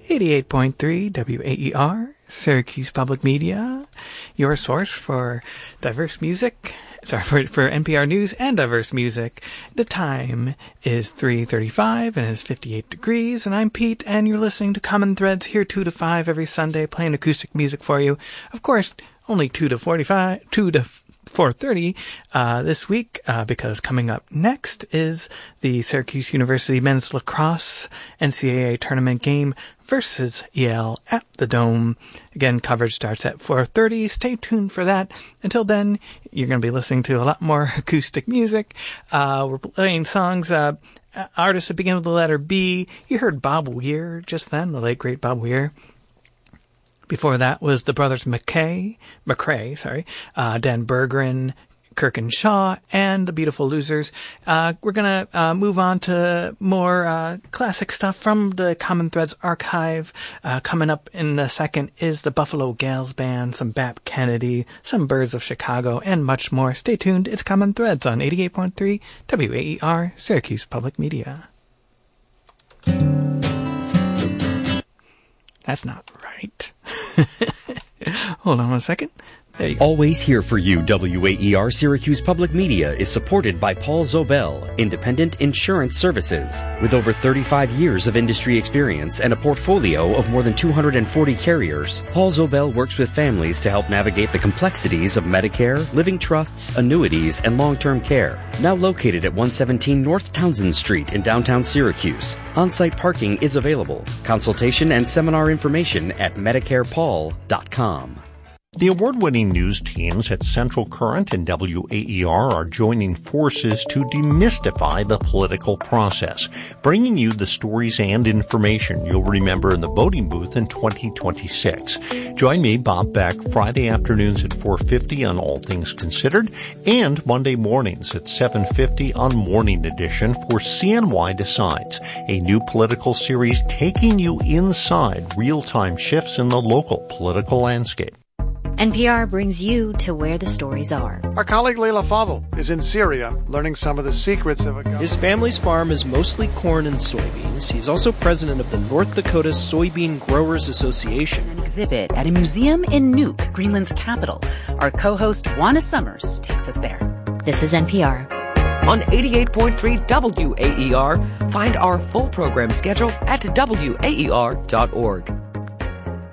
88.3 WAER, Syracuse Public Media, your source for diverse music. For NPR News and diverse music. The time is 3:35 and it's 58 degrees, and I'm Pete, and you're listening to Common Threads here 2 to 5 every Sunday, playing acoustic music for you. Of course, only 2 to 4:30 this week, because coming up next is the Syracuse University Men's Lacrosse NCAA Tournament game versus Yale at the Dome. Again, coverage starts at 4:30. Stay tuned for that. Until then, you're going to be listening to a lot more acoustic music. We're playing songs, artists that begin with the letter B. You heard Bob Weir just then, the late great Bob Weir. Before that was the brothers McCrae, Dan Berggren, Kirk and Shaw, and the Beautiful Losers. We're going to move on to more classic stuff from the Common Threads archive. Coming up in a second is the Buffalo Gals Band, some Bap Kennedy, some Birds of Chicago, and much more. Stay tuned. It's Common Threads on 88.3 WAER, Syracuse Public Media. That's not right. Hold on one second. There you go. Always here for you, WAER Syracuse Public Media is supported by Paul Zobel, Independent Insurance Services. With over 35 years of industry experience and a portfolio of more than 240 carriers, Paul Zobel works with families to help navigate the complexities of Medicare, living trusts, annuities, and long-term care. Now located at 117 North Townsend Street in downtown Syracuse. On-site parking is available. Consultation and seminar information at MedicarePaul.com. The award-winning news teams at Central Current and WAER are joining forces to demystify the political process, bringing you the stories and information you'll remember in the voting booth in 2026. Join me, Bob Beck, Friday afternoons at 4:50 on All Things Considered, and Monday mornings at 7:50 on Morning Edition for CNY Decides, a new political series taking you inside real-time shifts in the local political landscape. NPR brings you to where the stories are. Our colleague Leila Fadel is in Syria, learning some of the secrets of a... His family's farm is mostly corn and soybeans. He's also president of the North Dakota Soybean Growers Association. An exhibit at a museum in Nuuk, Greenland's capital. Our co-host Juana Summers takes us there. This is NPR. On 88.3 WAER, find our full program schedule at WAER.org.